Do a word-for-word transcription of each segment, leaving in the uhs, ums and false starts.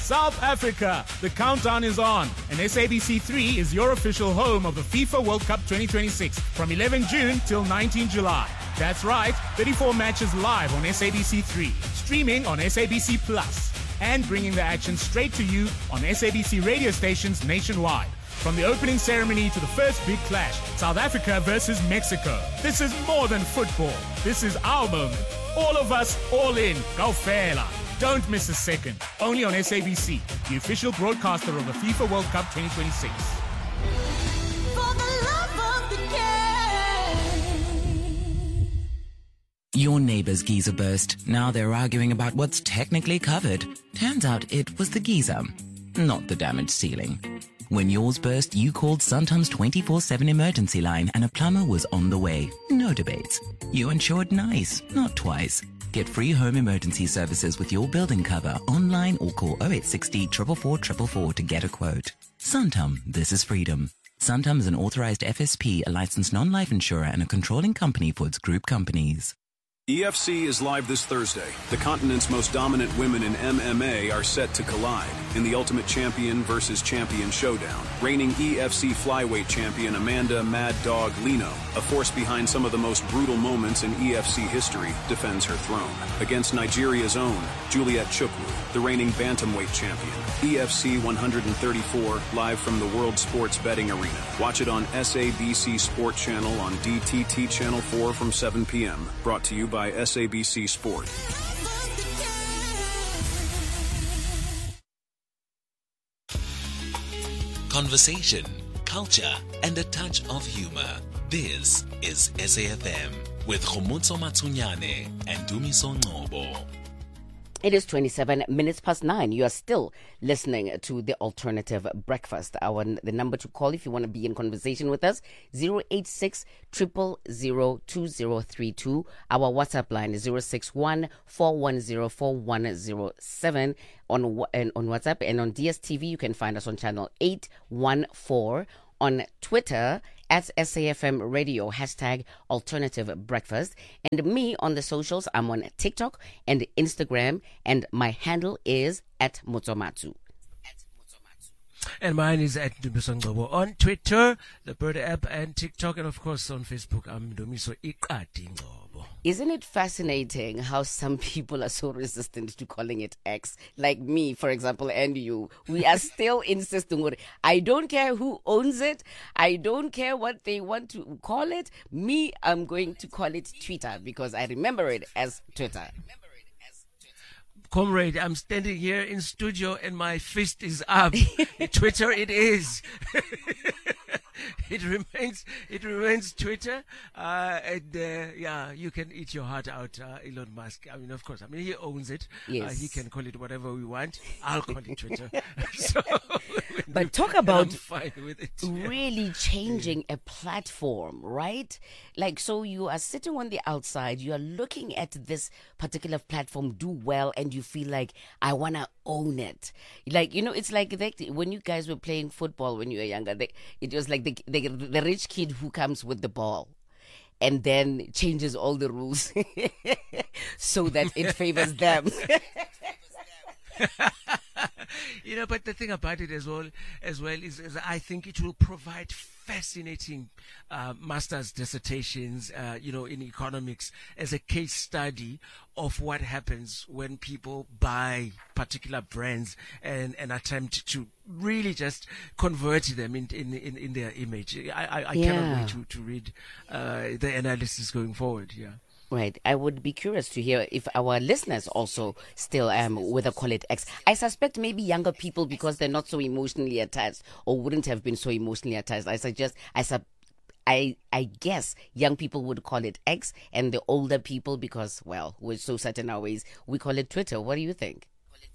South Africa, the countdown is on, and S A B C three is your official home of the FIFA World Cup twenty twenty-six from eleventh June till nineteenth July. That's right, thirty-four matches live on S A B C three, streaming on S A B C Plus, and bringing the action straight to you on S A B C radio stations nationwide. From the opening ceremony to the first big clash, South Africa versus Mexico. This is more than football. This is our moment. All of us, all in. Go Fela. Don't miss a second. Only on S A B C, the official broadcaster of the FIFA World Cup twenty twenty-six. For the love of the game. Your neighbor's geyser burst. Now they're arguing about what's technically covered. Turns out it was the geyser, not the damaged ceiling. When yours burst, you called Santam's twenty-four seven emergency line and a plumber was on the way. No debates. You insured nice, not twice. Get free home emergency services with your building cover online or call oh eight six oh, four four four, four four four to get a quote. Santam, this is freedom. Santam is an authorized F S P, a licensed non-life insurer and a controlling company for its group companies. E F C is live this Thursday. The continent's most dominant women in M M A are set to collide in the Ultimate Champion versus Champion showdown. Reigning E F C flyweight champion Amanda Mad Dog Lino, a force behind some of the most brutal moments in E F C history, defends her throne against Nigeria's own Juliet Chukwu, the reigning bantamweight champion. E F C one thirty-four, live from the World Sports Betting Arena. Watch it on S A B C Sport Channel on D T T Channel four from seven p.m. Brought to you by S A B C Sport. Conversation, culture, and a touch of humor. This is S A F M with Khomotso Matsunyane and Dumiso Ngobo. It is twenty-seven minutes past nine. You are still listening to the Alternative Breakfast. Our the number to call if you want to be in conversation with us, zero eight six, zero zero zero, two zero three two. Our WhatsApp line is zero six one, four one zero, four one zero seven on, and on WhatsApp. And on D S T V, you can find us on channel eight one four. On Twitter, at S A F M Radio, hashtag Alternative Breakfast. And me on the socials, I'm on TikTok and Instagram, and my handle is at Motsomatsu. And mine is at Dumiso Ngobo on Twitter, the Bird app, and TikTok, and of course on Facebook, I'm Dumiso Iqadi Ngobo. Isn't it fascinating how some people are so resistant to calling it X? Like me, for example, and you. We are still insisting on it. I don't care who owns it. I don't care what they want to call it. Me, I'm going to call it Twitter because I remember it as Twitter. Comrade, I'm standing here in studio and my fist is up. Twitter it is. It remains, it remains Twitter, uh, and uh, yeah, you can eat your heart out, uh, Elon Musk. I mean, of course, I mean he owns it. Yes. Uh, he can call it whatever we want. I'll call it Twitter. So, but talk about I'm fine with it. Really changing a platform, right? Like, so you are sitting on the outside, you are looking at this particular platform do well, and you feel like I wanna own it. Like, you know, it's like they, when you guys were playing football when you were younger. They, it was like the, the the rich kid who comes with the ball and then changes all the rules so that it favors them. You know, but the thing about it as well, as well is, is I think it will provide fascinating uh, master's dissertations, uh, you know, in economics as a case study of what happens when people buy particular brands and, and attempt to really just convert them in in, in, in their image. I, I, I Yeah. cannot wait to, to read uh, the analysis going forward, yeah. Right. I would be curious to hear if our listeners also still um whether call it X. I suspect maybe younger people, because they're not so emotionally attached or wouldn't have been so emotionally attached. I suggest I sub I I guess young people would call it X, and the older people, because well, we're so set in our ways, we call it Twitter. What do you think?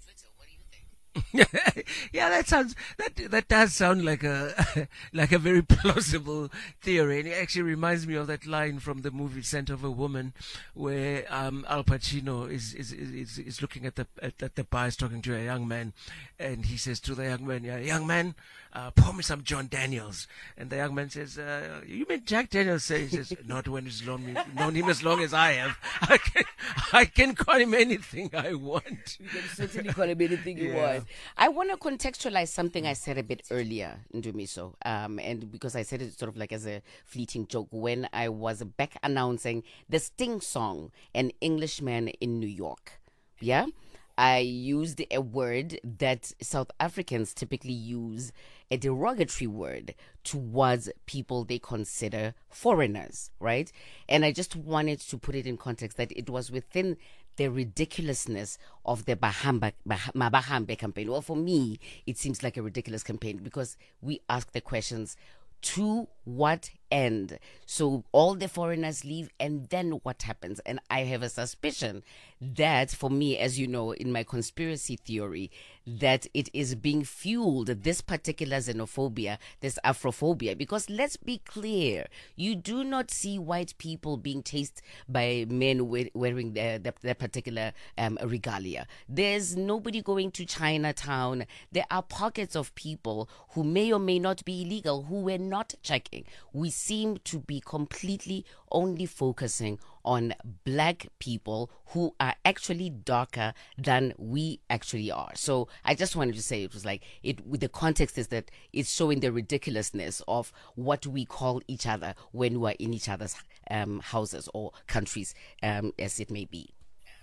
Yeah, that sounds that that does sound like a like a very plausible theory, and it actually reminds me of that line from the movie Scent of a Woman, where um, Al Pacino is is, is is looking at the at, at the bar, is talking to a young man, and he says to the young man, "Yeah, young man, uh, pour me some John Daniels." And the young man says, uh, "You mean Jack Daniels?" He says, "Not when he's known, me, known him as long as I have. I can I can call him anything I want." You can certainly call him anything you Yeah. want. it. I want to contextualize something I said a bit earlier, Ndumiso, um, and because I said it sort of like as a fleeting joke when I was back announcing the Sting song, An Englishman in New York. Yeah? I used a word that South Africans typically use, a derogatory word towards people they consider foreigners, right? And I just wanted to put it in context that it was within the ridiculousness of the Bahamba, bah, Mabahambe campaign. Well, for me, it seems like a ridiculous campaign because we ask the questions, to what end? So all the foreigners leave, and then what happens? And I have a suspicion that, for me, as you know, in my conspiracy theory, that it is being fueled, this particular xenophobia, this Afrophobia, because let's be clear, you do not see white people being chased by men we- wearing their, their, their particular um, regalia. There's nobody going to Chinatown. There are pockets of people who may or may not be illegal, who we're not checking. We seem to be completely only focusing on black people who are actually darker than we actually are. So I just wanted to say it was like it. The context is that it's showing the ridiculousness of what we call each other when we are in each other's um, houses or countries, um, as it may be.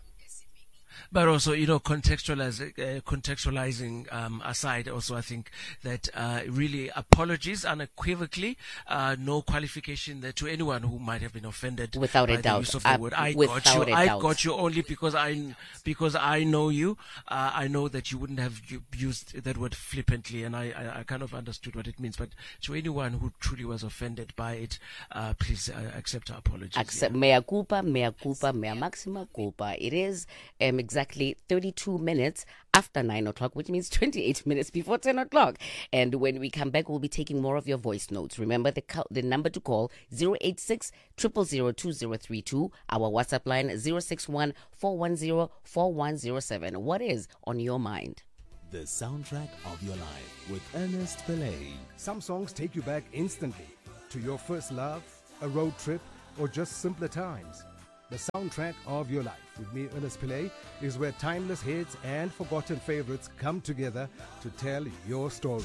But also, you know, contextualizing, uh, contextualizing um, aside, also I think that uh, really apologies unequivocally, uh, no qualification there to anyone who might have been offended Without by a the doubt. use of the Uh, word. I without got you. a I doubt. got you only because I because I know you. Uh, I know that you wouldn't have u- used that word flippantly, and I, I, I kind of understood what it means. But to anyone who truly was offended by it, uh, please uh, accept our apologies. Accept, yeah. mea culpa, mea culpa, mea maxima culpa. It is um, exactly thirty-two minutes after nine o'clock, which means twenty-eight minutes before ten o'clock. And when we come back, we'll be taking more of your voice notes. Remember the co- the number to call, zero eight six, zero zero zero, two zero three two. Our WhatsApp line, zero six one, four one zero, four one zero seven. What is on your mind? The soundtrack of your life with Ernest Pillay. Some songs take you back instantly to your first love, a road trip, or just simpler times. The soundtrack of your life with me, Ernest Pillay, is where timeless hits and forgotten favorites come together to tell your story.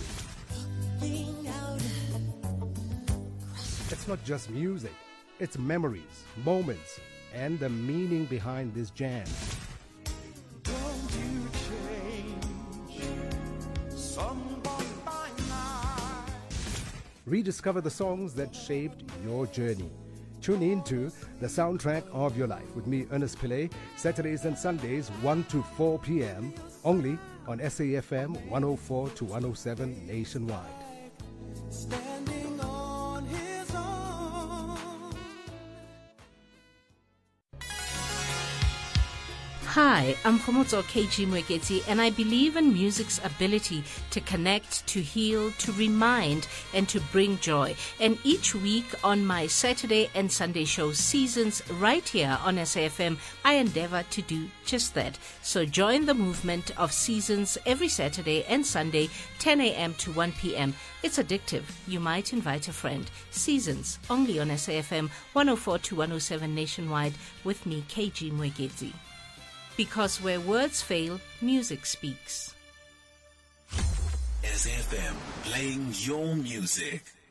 It's not just music, it's memories, moments, and the meaning behind this jam. Don't you change someone by night. Rediscover the songs that shaped your journey. Tune in to The Soundtrack of Your Life with me, Ernest Pillay, Saturdays and Sundays, one to four p.m., only on S A F M one oh four to one oh seven nationwide. Standing on his own. Hi, I'm Khomotso K G Mweketi, and I believe in music's ability to connect, to heal, to remind, and to bring joy. And each week on my Saturday and Sunday show Seasons right here on S A F M, I endeavor to do just that. So join the movement of Seasons every Saturday and Sunday, ten a.m. to one p.m. It's addictive. You might invite a friend. Seasons, only on S A F M one oh four to one oh seven nationwide with me, K G Mweketi. Because where words fail, music speaks. S A F M, playing your music.